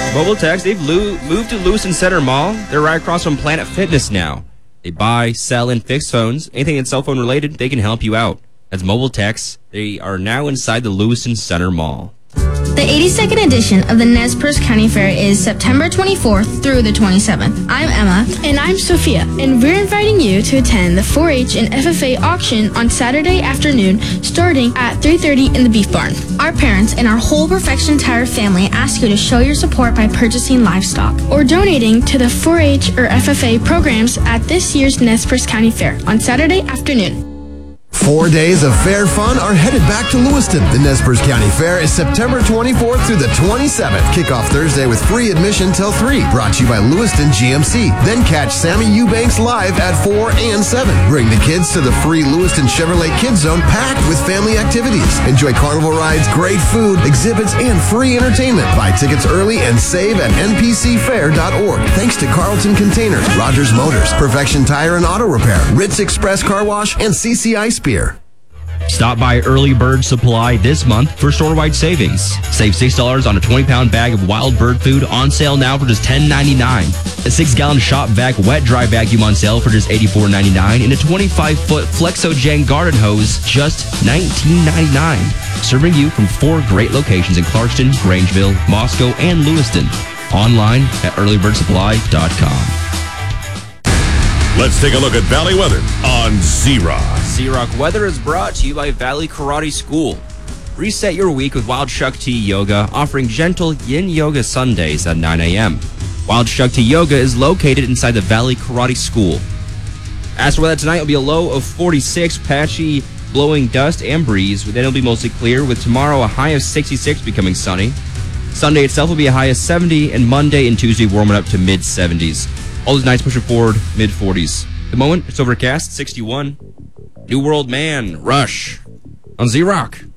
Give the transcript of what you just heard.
Mobile Techs, they've moved to Lewiston Center Mall. They're right across from Planet Fitness now. They buy, sell, and fix phones. Anything that's cell phone related, they can help you out. That's Mobile Techs. They are now inside the Lewiston Center Mall. The 82nd edition of the Nez Perce County Fair is September 24th through the 27th. I'm Emma. And I'm Sophia. And we're inviting you to attend the 4-H and FFA auction on Saturday afternoon starting at 3:30 in the Beef Barn. Our parents and our whole Perfection Tire family ask you to show your support by purchasing livestock Or donating to the 4-H or FFA programs at this year's Nez Perce County Fair on Saturday afternoon. 4 days of fair fun are headed back to Lewiston. The Nez Perce County Fair is September 24th through the 27th. Kickoff Thursday with free admission till 3. Brought to you by Lewiston GMC. Then catch Sammy Eubanks live at 4 and 7. Bring the kids to the free Lewiston Chevrolet Kids Zone packed with family activities. Enjoy carnival rides, great food, exhibits, and free entertainment. Buy tickets early and save at npcfair.org. Thanks to Carlton Containers, Rogers Motors, Perfection Tire and Auto Repair, Ritz Express Car Wash, and CCI Spear. Stop by Early Bird Supply this month for store-wide savings. Save $6 on a 20-pound bag of wild bird food on sale now for just $10.99. A 6-gallon Shop Vac wet dry vacuum on sale for just $84.99. And a 25-foot Flexo-Jang garden hose just $19.99. Serving you from 4 great locations in Clarkston, Grangeville, Moscow, and Lewiston. Online at earlybirdssupply.com. Let's take a look at Valley weather on Z-Rock. Z-Rock weather is brought to you by Valley Karate School. Reset your week with Wild Shakti Yoga, offering gentle yin yoga Sundays at 9 a.m. Wild Shakti Yoga is located inside the Valley Karate School. As for weather tonight, it will be a low of 46, patchy, blowing dust and breeze. Then it'll be mostly clear, with tomorrow a high of 66 becoming sunny. Sunday itself will be a high of 70, and Monday and Tuesday warming up to mid-70s. All those nights pushing forward, mid-40s. At the moment, it's overcast, 61. New World Man, Rush, on Z-Rock.